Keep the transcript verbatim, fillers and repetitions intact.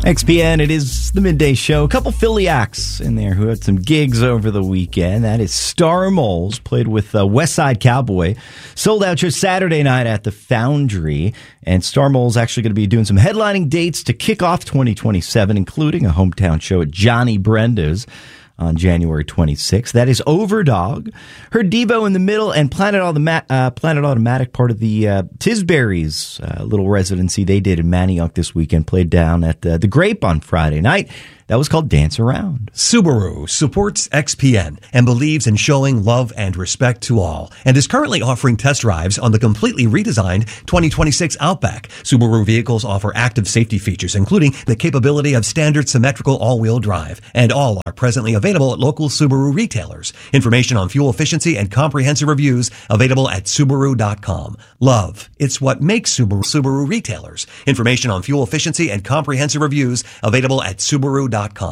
X P N, it is the midday show. A couple Philly acts in there who had some gigs over the weekend. That is Star Moles, played with uh, West Side Cowboy. Sold out just Saturday night at the Foundry. And Star Moles actually going to be doing some headlining dates to kick off twenty twenty-seven, including a hometown show at Johnny Brenda's on January twenty-sixth. That is Overdog. Heard Devo in the middle, and Planet, Automa- uh, Planet Automatic, part of the uh, Tisberry's uh, little residency they did in Manayunk this weekend, played down at the, the Grape on Friday night. That was called Dance Around. Subaru supports X P N and believes in showing love and respect to all, and is currently offering test drives on the completely redesigned twenty twenty-six Outback. Subaru vehicles offer active safety features, including the capability of standard symmetrical all-wheel drive, and all are presently available at local Subaru retailers. Information on fuel efficiency and comprehensive reviews available at Subaru dot com. Love, it's what makes Subaru Subaru retailers. Information on fuel efficiency and comprehensive reviews available at Subaru dot com.